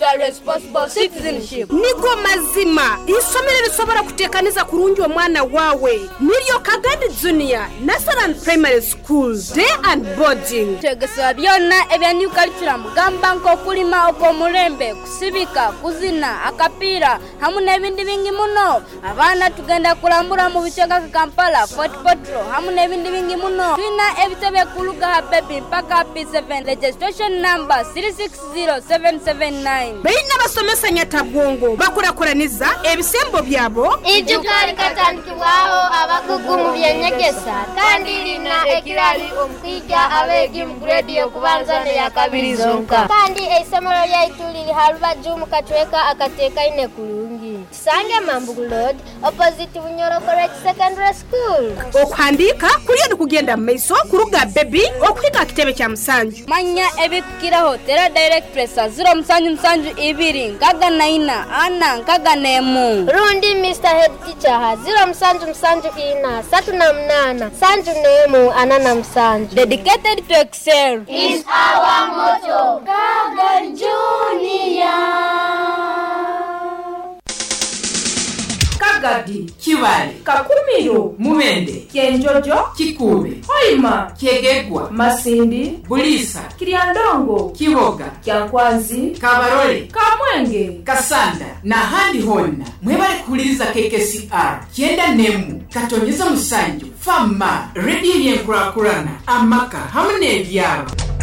responsible citizenship. Niko mazima isomero lisobora kutekaniza kurungi omwana wawe niryo Kagadi Junior National and Primary School day and boarding. Tegesa byonna ebya new curriculum gamba nko kulima okw'omulembe kusibika kuzina akapiira hamu n'ebindi bingi muno. Abaana tugenda kulambula mu bice nga Kampala Fort Portal hamu n'ebindi bingi muno. Tulina ebitebe ku Lugaha Baby mpaka P7 registration number 360779. Beina basomesa nyatabwongo bakurakuraniza ebisembo byabo ijukari katandikibwaho abakugu mu byenyegesa kandi lina ekirali omukwijja abegi mu grade yokubanza ne yakabiri zonka kandi eisomero lyaitu liri halubaju mu katweka akateeka ine kulungi Sange Mambugu Road opposite Bunyoro College Secondary School. Okuhandika kuliyo nikugenda maiso kuruga Baby okuhika kitebe kya musanju. Manya ebikiraho tera direct press 079 nkaga naina ana nkaga nemu. Rundi Mr. Head Teacher 079 38 sanju nemu anana msanju. Dedicated to excel is our motto. Kagadi Junior. Kagadi, Kiwale, Kakumiro, Mumende, Kenjojo, Kikube, Hoima, Kyegegwa, Masindi, Bulisa, Kiryandongo, Kiboga, Kyankwanzi, Kabarole, Kamwenge, Kasanda na handi honna mwebale kuliriza KKCR kyenda nemu katonyeza musanju fama radio yenkurakurana amaka hamwe n'ebyalo.